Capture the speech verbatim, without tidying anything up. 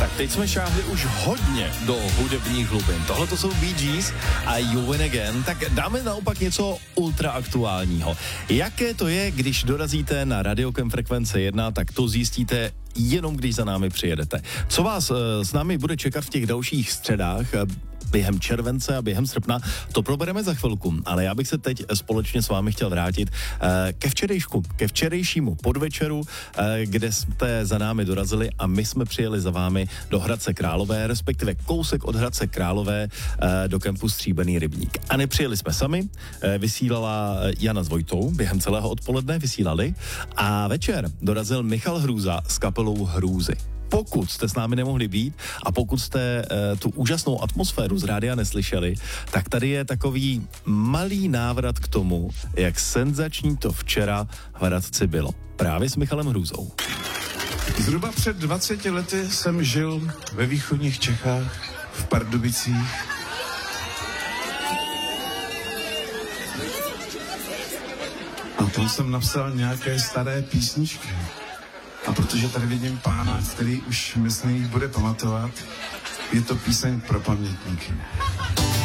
Tak teď jsme šáhli už hodně do hudebních hlubin. Tohle to jsou Bee Gees a You Win Again. Tak dáme naopak něco ultraaktuálního. Jaké to je, když dorazíte na Radiokem Frekvence jedna, tak to zjistíte jenom když za námi přijedete. Co vás s námi bude čekat v těch dalších středách během července a během srpna, to probereme za chvilku, ale já bych se teď společně s vámi chtěl vrátit eh, ke včerejšku, ke včerejšímu podvečeru, eh, kde jste za námi dorazili a my jsme přijeli za vámi do Hradce Králové, respektive kousek od Hradce Králové eh, do kempu Stříbrný rybník. A nepřijeli jsme sami, eh, vysílala Jana s Vojtou, během celého odpoledne vysílali a večer dorazil Michal Hrůza s kapelou Hrůzy. Pokud jste s námi nemohli být a pokud jste e, tu úžasnou atmosféru z rádia neslyšeli, tak tady je takový malý návrat k tomu, jak senzační to včera v Hradci bylo. Právě s Michalem Hrůzou. Zhruba před dvaceti lety jsem žil ve východních Čechách, v Pardubicích. A tam jsem napsal nějaké staré písničky. A protože tady vidím pána, který už myslím bude pamatovat, je to píseň pro pamětníky.